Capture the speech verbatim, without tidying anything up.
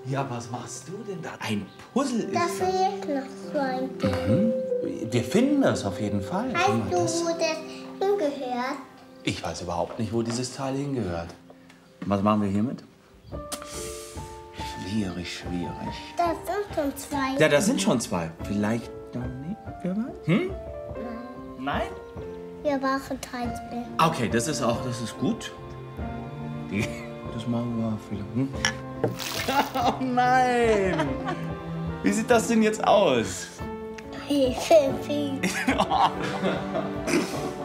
Ja, was machst du denn da? Ein Puzzle ist Da das. fehlt noch so ein Ding. Mhm. Wir finden das auf jeden Fall. Guck mal, Weißt du, das- wo das hingehört? Ich weiß überhaupt nicht, wo dieses Teil hingehört. Was machen wir hiermit? Schwierig, schwierig. Das sind schon zwei. Ja, das sind schon zwei. Vielleicht noch nicht. Wer weiß? Hm? Nein? Wir brauchen drei mehr. Okay, das ist auch, das ist gut. Die, das machen wir vielleicht. Hm? Oh nein! Wie sieht das denn jetzt aus? Hilfe, Hilfe.